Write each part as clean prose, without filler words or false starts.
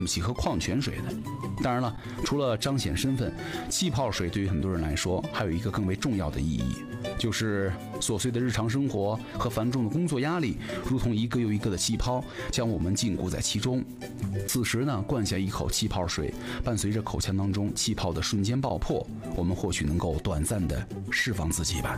气和矿泉水的。当然了，除了彰显身份，气泡水对于很多人来说还有一个更为重要的意义，就是琐碎的日常生活和繁重的工作压力，如同一个又一个的气泡，将我们禁锢在其中。此时呢，灌下一口气泡水，伴随着口腔当中气泡的瞬间爆破，我们或许能够短暂的释放自己吧。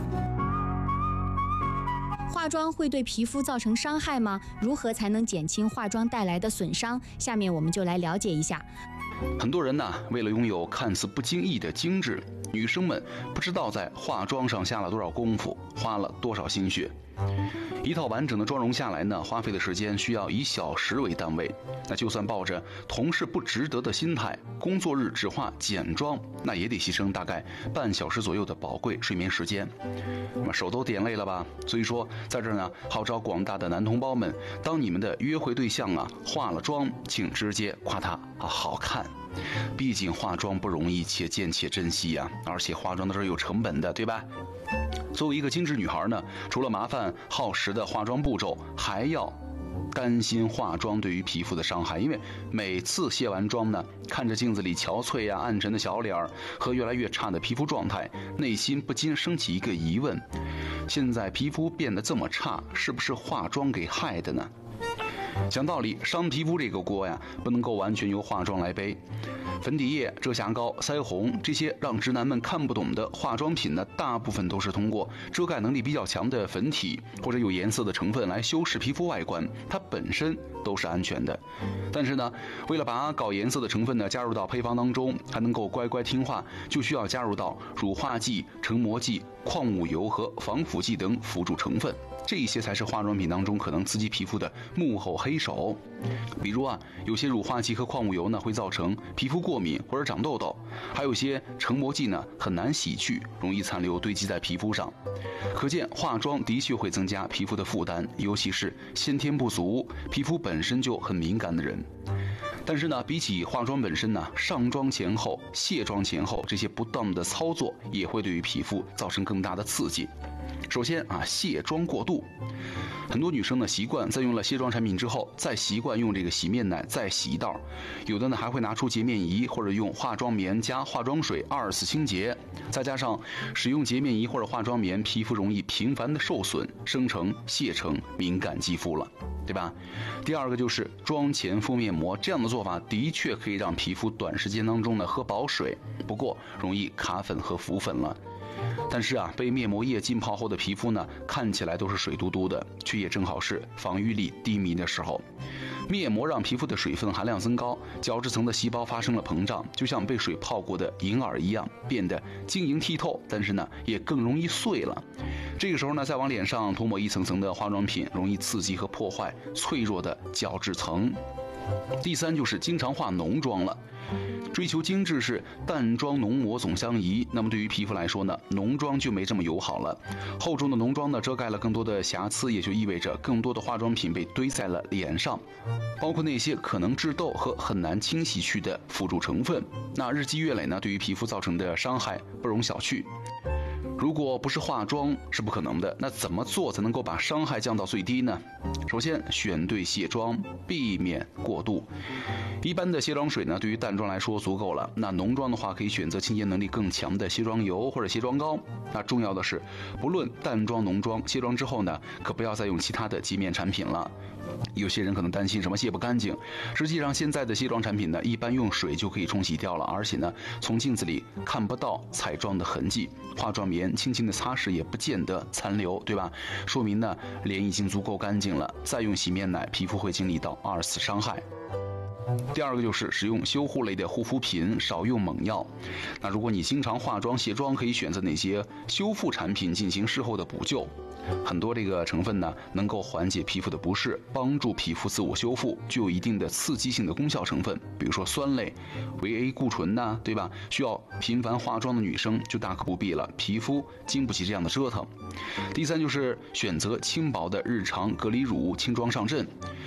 化妆会对皮肤造成伤害吗？如何才能减轻化妆带来的损伤？下面我们就来了解一下。 很多人呢，为了拥有看似不经意的精致，女生们不知道在化妆上下了多少功夫，花了多少心血。一套完整的妆容下来呢，花费的时间需要以小时为单位。那就算抱着同事不值得的心态，工作日只化简妆，那也得牺牲大概半小时左右的宝贵睡眠时间。那么手都点累了吧？所以说，在这儿呢，号召广大的男同胞们，当你们的约会对象化了妆，请直接夸他好看。毕竟化妆不容易，且见且珍惜呀，而且化妆的是有成本的，对吧？作为一个精致女孩呢，除了麻烦耗时的化妆步骤，还要担心化妆对于皮肤的伤害。因为每次卸完妆呢，看着镜子里憔悴暗沉的小脸儿和越来越差的皮肤状态，内心不禁升起一个疑问：现在皮肤变得这么差，是不是化妆给害的呢？讲道理，伤皮肤这个锅不能够完全由化妆来背。粉底液、遮瑕膏、腮红这些让直男们看不懂的化妆品呢，大部分都是通过遮盖能力比较强的粉体或者有颜色的成分来修饰皮肤外观，它本身都是安全的。但是呢，为了把搞颜色的成分呢加入到配方当中，还能够乖乖听话，就需要加入到乳化剂、成膜剂、矿物油和防腐剂等辅助成分。这些才是化妆品当中可能刺激皮肤的幕后黑手。比如有些乳化剂和矿物油呢会造成皮肤过敏或者长痘痘，还有些成膜剂呢很难洗去，容易残留堆积在皮肤上。可见化妆的确会增加皮肤的负担，尤其是先天不足、皮肤本身就很敏感的人。但是呢，比起化妆本身呢，上妆前后、卸妆前后这些不当的操作，也会对于皮肤造成更大的刺激。首先卸妆过度，很多女生呢习惯在用了卸妆产品之后，再习惯用这个洗面奶再洗一道，有的呢还会拿出洁面仪或者用化妆棉加化妆水2次清洁，再加上使用洁面仪或者化妆棉，皮肤容易频繁的受损，生成屑成敏感肌肤了，对吧？第二个就是妆前敷面膜，这样的做法的确可以让皮肤短时间当中呢喝饱水，不过容易卡粉和浮粉了。但是被面膜液浸泡后的皮肤呢，看起来都是水嘟嘟的，却也正好是防御力低迷的时候。面膜让皮肤的水分含量增高，角质层的细胞发生了膨胀，就像被水泡过的银耳一样，变得晶莹剔透，但是呢，也更容易碎了。这个时候呢，再往脸上涂抹一层层的化妆品，容易刺激和破坏脆弱的角质层。第三就是经常化浓妆了。追求精致是淡妆浓抹总相宜，那么对于皮肤来说呢，浓妆就没这么友好了。厚重的浓妆呢，遮盖了更多的瑕疵，也就意味着更多的化妆品被堆在了脸上，包括那些可能致痘和很难清洗去的辅助成分。那日积月累呢，对于皮肤造成的伤害不容小觑。如果不是化妆是不可能的，那怎么做才能够把伤害降到最低呢？首先选对卸妆，避免过度。一般的卸妆水呢，对于淡妆来说足够了。那浓妆的话，可以选择清洁能力更强的卸妆油或者卸妆膏。那重要的是，不论淡妆浓妆，卸妆之后呢，可不要再用其他的洁面产品了。有些人可能担心什么卸不干净，实际上现在的卸妆产品呢，一般用水就可以冲洗掉了，而且呢，从镜子里看不到彩妆的痕迹，化妆棉轻轻的擦拭也不见得残留，对吧？说明呢，脸已经足够干净了。再用洗面奶，皮肤会经历到2次伤害。第二个就是使用修护类的护肤品，少用猛药。那如果你经常化妆卸妆，可以选择哪些修复产品进行事后的补救。很多这个成分呢，能够缓解皮肤的不适，帮助皮肤自我修复，具有一定的刺激性的功效成分。比如说酸类、维 A 固醇呐，对吧？需要频繁化妆的女生就大可不必了，皮肤经不起这样的折腾。第三就是选择轻薄的日常隔离乳，轻装上阵。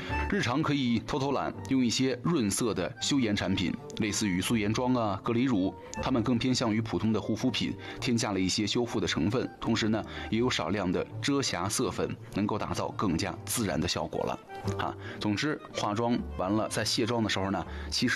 日常可以偷偷懒，用一些润色的修颜产品，类似于素颜妆啊、隔离乳，它们更偏向于普通的护肤品，添加了一些修复的成分，同时呢，也有少量的遮瑕色粉，能够打造更加自然的效果了。总之化妆完了，在卸妆的时候呢，其实